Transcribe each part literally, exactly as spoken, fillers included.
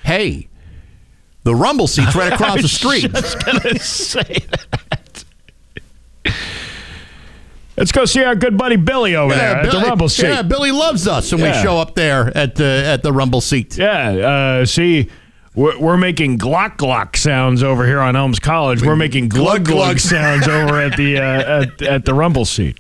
hey, the rumble seat's right across the street. I was just going to say that. Let's go see our good buddy Billy over yeah, there Billy, at the rumble seat. Yeah, Billy loves us when Yeah. we show up there at the at the rumble seat. Yeah, uh, see, we're, we're making glock glock sounds over here on Elms College. We're making glug glug sounds over at the uh, at, at the rumble seat.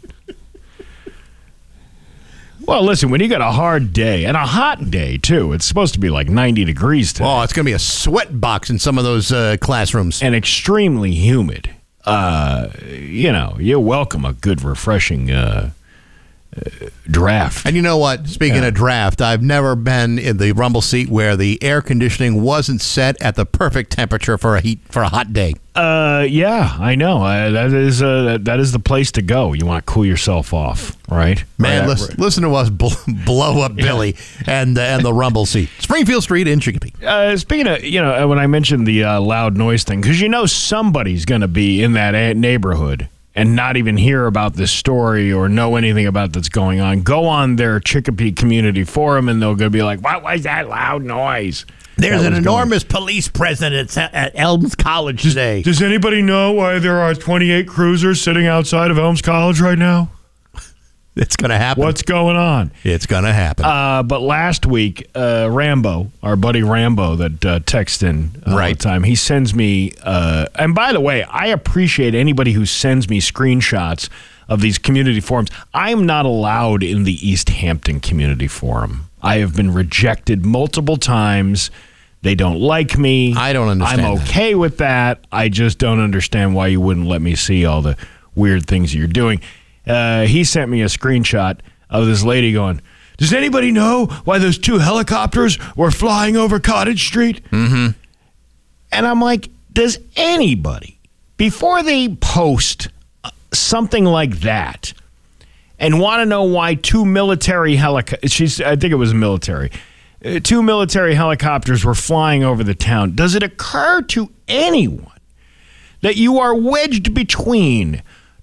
Well, listen, when you got a hard day, and a hot day, too, it's supposed to be like ninety degrees today. Oh, it's going to be a sweat box in some of those uh, classrooms. And extremely humid. Uh, you know, you welcome a good, refreshing uh, uh, draft. And you know what? Speaking Yeah. of draft, I've never been in the rumble seat where the air conditioning wasn't set at the perfect temperature for a heat for a hot day. Uh, yeah, I know. Uh, that is uh, that, that is the place to go. You want to cool yourself off, right? Man, right, listen, listen to us bl- blow up Billy and uh, and the rumble seat. Springfield Street in Chicopee. Uh, speaking of, you know, when I mentioned the uh, loud noise thing, because you know somebody's going to be in that a- neighborhood and not even hear about this story or know anything about that's going on. Go on their Chicopee Community Forum, and they'll go be like, "What was that loud noise?" There's That an was enormous police presence at, at Elms College today. Does anybody know why there are twenty-eight cruisers sitting outside of Elms College right now? It's going to happen. What's going on? It's going to happen. Uh, but last week, uh, Rambo, our buddy Rambo that uh, texts in uh, all the Right. time, he sends me, uh, and by the way, I appreciate anybody who sends me screenshots of these community forums. I am not allowed in the East Hampton Community Forum. I have been rejected multiple times. They don't like me. I don't understand I'm that. okay with that. I just don't understand why you wouldn't let me see all the weird things you're doing. Uh, he sent me a screenshot of this lady going, "Does anybody know why those two helicopters were flying over Cottage Street?" Mm-hmm. And I'm like, does anybody, before they post something like that and want to know why two military helicopters, she's, I think it was military, uh, two military helicopters were flying over the town, does it occur to anyone that you are wedged between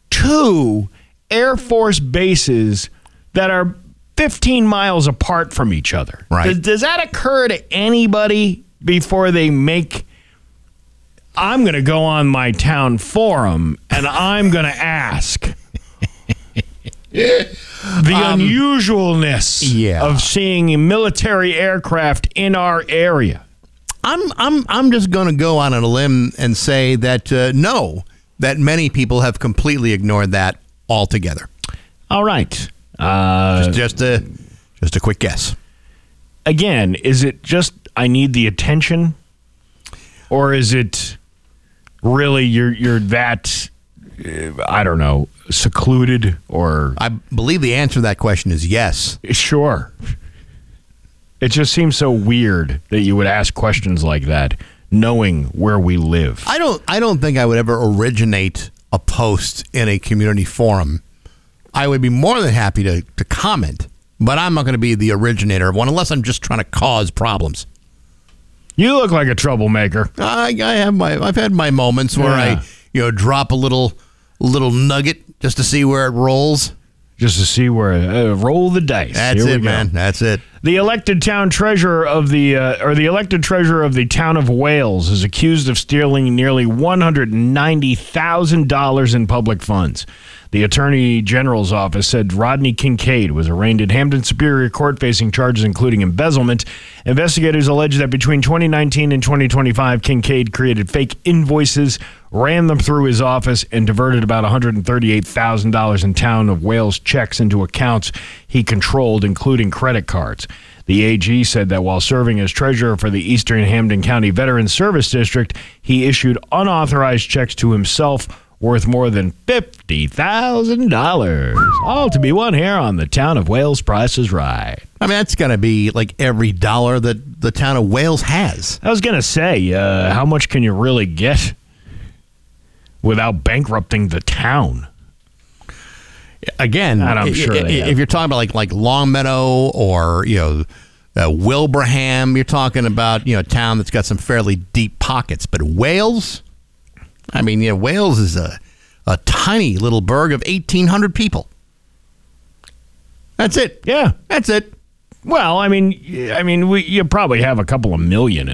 two Air Force bases that are fifteen miles apart from each other? Right. Does, does that occur to anybody before they make, I'm going to go on my town forum and I'm going to ask the Um, unusualness yeah. of seeing military aircraft in our area? I'm I'm I'm just going to go on a limb and say that uh, no, that many people have completely ignored that altogether. All right. Uh, Just a just a quick guess. again, is it just I need the attention, or is it really you're you're that uh, I don't know, secluded, or I believe the answer to that question is yes. sure? It just seems so weird that you would ask questions like that, knowing where we live. I don't I don't think I would ever originate a post in a community forum. I would be more than happy to, to comment, but I'm not going to be the originator of one unless I'm just trying to cause problems. You look like a troublemaker. I, I have my I've had my moments where Yeah. I you know drop a little little nugget just to see where it rolls. Just to see where uh, roll the dice. That's Here we it, go. man. That's it. The elected town treasurer of the uh, or the elected treasurer of the town of Wales is accused of stealing nearly one hundred ninety thousand dollars in public funds. The Attorney General's office said Rodney Kincaid was arraigned in Hampton Superior Court facing charges including embezzlement. Investigators allege that between twenty nineteen and twenty twenty-five, Kincaid created fake invoices, ran them through his office, and diverted about one hundred thirty-eight thousand dollars in town of Wales checks into accounts he controlled, including credit cards. The A G said that while serving as treasurer for the Eastern Hampden County Veterans Service District, he issued unauthorized checks to himself worth more than fifty thousand dollars. All to be won here on the Town of Wales Price is Right. I mean, that's got to be like every dollar that the town of Wales has. I was going to say, uh, how much can you really get without bankrupting the town? Again, And I'm i- sure i- they if have. you're talking about like like Longmeadow or you know uh, Wilbraham, you're talking about you know a town that's got some fairly deep pockets. But Wales, I mean, you know, Wales is a a tiny little burg of eighteen hundred people. That's it. Yeah. That's it. Well, I mean, I mean, we, you probably have a couple of million